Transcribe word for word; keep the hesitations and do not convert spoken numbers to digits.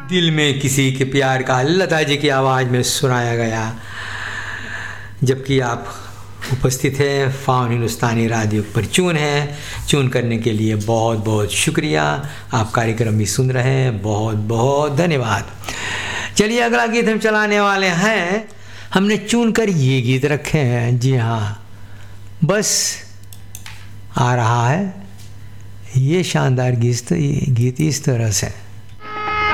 दिल में किसी के प्यार का लता जी की आवाज़ में सुनाया गया, जबकि आप उपस्थित हैं फाउन हिंदुस्तानी रेडियो पर। चून है, चून करने के लिए बहुत बहुत शुक्रिया। आप कार्यक्रम भी सुन रहे हैं, बहुत बहुत धन्यवाद। चलिए अगला गीत हम चलाने वाले हैं। हमने चुन कर ये गीत रखे हैं, जी हाँ, बस आ रहा है ये शानदार गीत, ये गीत इस तरह से।